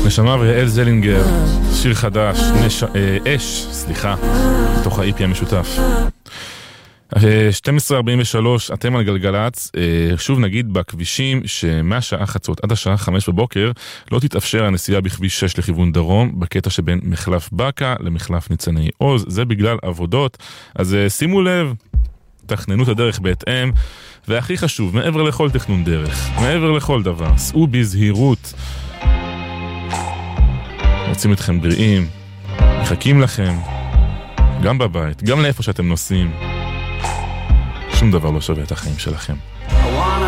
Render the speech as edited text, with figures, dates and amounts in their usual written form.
נשמה ויעל זלינגר, שיר חדש, אש, בתוך ה-EP המשותף. 12:43, אתם על גלגלץ. שוב נגיד בכבישים שמהשעה חצות עד השעה 5 בבוקר לא תתאפשר הנסיעה בכביש 6 לכיוון דרום, בקטע שבין מחלף בקה למחלף ניצני עוז, זה בגלל עבודות, אז שימו לב, תכננו את הדרך בהתאם, והכי חשוב, מעבר לכל תכנון דרך, מעבר לכל דבר, סעו בזהירות. רוצים אתכם בריאים, מחכים לכם, גם בבית, גם לאיפה שאתם נוסעים. שום דבר לא שווה את החיים שלכם.